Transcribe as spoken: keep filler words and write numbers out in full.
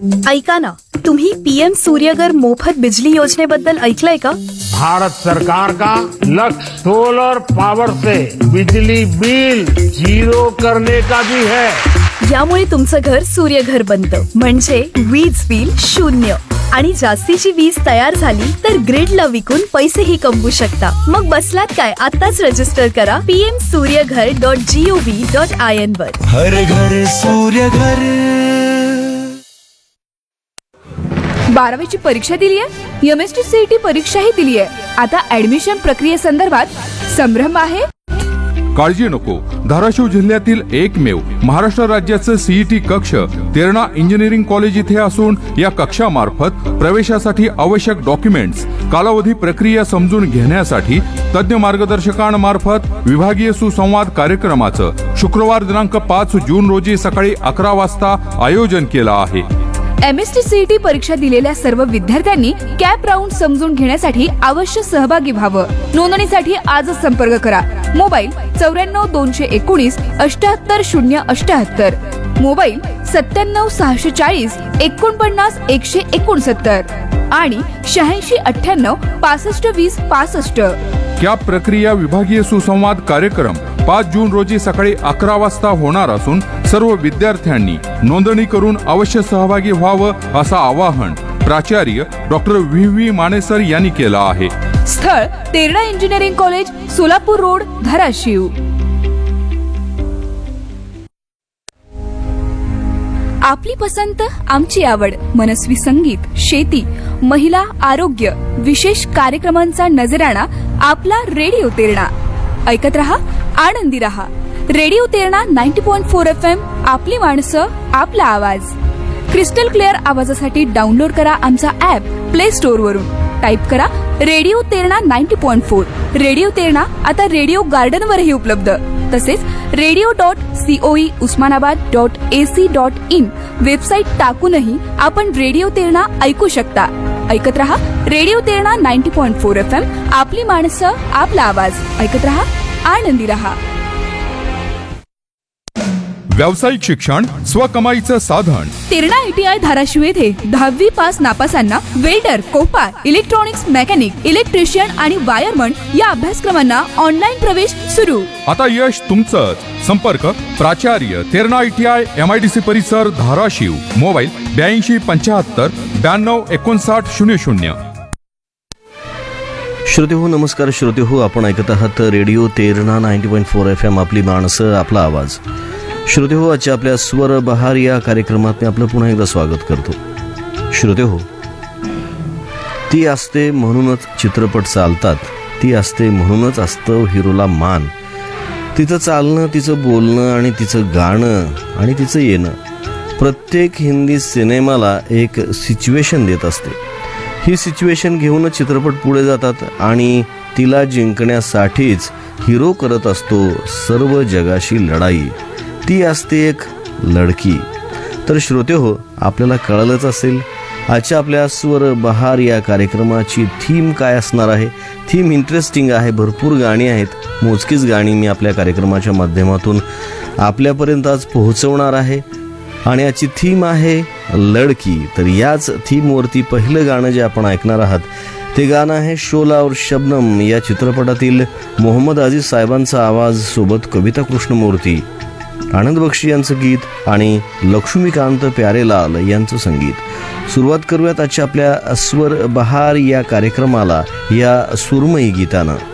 ऐका ना, तुम्ही पीएम सूर्यघर मोफत बिजली योजनेबद्दल ऐकलंय का? भारत सरकार का लक्ष्य सोलर पावर से बिजली बिल जीरो करने का भी है। यामुळे तुमचं घर सूर्यघर बनतं, म्हणजे वीज बिल शून्य आणि जास्तीची वीज तयार झाली तर ग्रिडला विकून पैसेही कमवू शकता। मग बसलात काय, आताच रजिस्टर करा PM Surya Ghar dot G O V dot I N वर। हर घर सूर्यघर। बारावीची परीक्षा दिली आहे, M S T C E T परीक्षाही दिली आहे, आता ऍडमिशन प्रक्रियेसंदर्भात संभ्रम आहे? काळजी नको, धाराशिव जिल्ह्यातील एकमेव महाराष्ट्र राज्याचं सीईटी कक्ष तेरणा इंजिनिअरिंग कॉलेज इथे असून या कक्षामार्फत प्रवेशासाठी आवश्यक डॉक्युमेंट्स, कालावधी, प्रक्रिया समजून घेण्यासाठी तज्ञ मार्गदर्शकांमार्फत विभागीय सुसंवाद कार्यक्रमाचं शुक्रवार दिनांक पाच जून रोजी सकाळी अकरा वाजता आयोजन केलं आहे। M S T C E T परीक्षा दिलेल्या सर्व विद्यार्थ्यांनी कॅप राऊंड समजून घेण्यासाठी अवश्य सहभागी व्हावं। नोंदणीसाठी आजच संपर्क करा। मोबाईल चौऱ्याण्णव दोनशे एकोणीस अठ्याहत्तर शून्य अठ्याहत्तर, मोबाईल सत्त्याण्णव सहाशे चाळीस एकोणपन्नास एकशे एकोणसत्तर आणि शहाऐंशी अठ्ठ्याण्णव पासष्ट वीस पासष्ट। कॅप प्रक्रिया विभागीय सुसंवाद कार्यक्रम पाच जून रोजी सकाळी अकरा वाजता होणार असून सर्व विद्यार्थ्यांनी नोंदणी करून अवश्य सहभागी व्हावं असं आवाहन प्राचार्य डॉक्टर व्ही व्ही मानेसर यांनी केलं आहे। स्थळ Terna engineering college, Solapur road, Dharashiv. आपली पसंत आमची आवड, मनस्वी संगीत, शेती, महिला, आरोग्य, विशेष कार्यक्रमांचा नजराणा आपला रेडिओ तेरणा। ऐकत रहा, आनंदी रहा। Radio Terna ninety point four F M, आपली माणसं, आपला आवाज। क्रिस्टल क्लिअर आवाजासाठी डाउनलोड करा आमचा ऍप प्ले स्टोर वरून। टाइप करा radio Terna ninety point four. Radio Terna आता रेडिओ गार्डन वरही उपलब्ध। तसेच radio dot COE Osmanabad dot AC dot in website टाकूनही आपण रेडिओ तेरणा ऐकू शकता। ऐकत रहा radio Terna ninety point four F M, आपली माणसं, आपला आवाज। ऐकत रहा, आनंदी रहा। व्यावसायिक शिक्षण स्वकमाईचं साधन। तेरणा आयटीआय धाराशिव येथे दहावी pass नापासांना welder, Kopar, electronics mechanic, electrician आणि वायरमन या अभ्यासक्रमांना ऑनलाईन प्रवेश सुरू। आता यश तुमचंच। संपर्क प्राचार्य तेरणा आयटीआय एमआयडीसी परिसर धाराशिव। मोबाईल ब्याऐंशी पंच्याहत्तर ब्याण्णव एकोणसाठ शून्य शून्य। श्रोते हो, नमस्कार श्रोते हो, आपण ऐकत आहात radio Terna ninety point four F M, आपली माणसं, आपला आवाज। श्रोते हो, आजच्या आपल्या स्वर बहार या कार्यक्रमात मी आपलं पुन्हा एकदा स्वागत करतो। श्रोते हो, ती असते म्हणूनच चित्रपट चालतात, ती असते म्हणूनच असतं हिरोला मान। तिचं चालणं, तिचं बोलणं आणि तिचं गाणं आणि तिचं येणं प्रत्येक हिंदी सिनेमाला एक सिच्युएशन देत असते। ही सिच्युएशन घेऊनच चित्रपट पुढे जातात आणि तिला जिंकण्यासाठीच हिरो करत असतो सर्व जगाशी लढाई। ती असते एक लढकी। तर श्रोते हो, आपल्याला कळलंच असेल आजच्या आपल्या स्वर बहार या कार्यक्रमाची थीम काय असणार आहे। थीम इंटरेस्टिंग आहे, भरपूर गाणी आहेत, मोजकीच गाणी मी आपल्या कार्यक्रमाच्या माध्यमातून आपल्यापर्यंत आज पोहोचवणार आहे आणि याची थीम आहे लडकी। तर याच थीमवरती पहिलं गाणं जे आपण ऐकणार आहात ते गाणं आहे शोला और शबनम या चित्रपटातील मोहम्मद अजीज साहेबांचा आवाज सोबत कविता कृष्णमूर्ती, आनंद बक्षी यांचं गीत आणि लक्ष्मीकांत प्यारेलाल यांचं संगीत। सुरुवात करूयात आजच्या आपल्या स्वर बहार या कार्यक्रमाला या सुरमई गीतानं।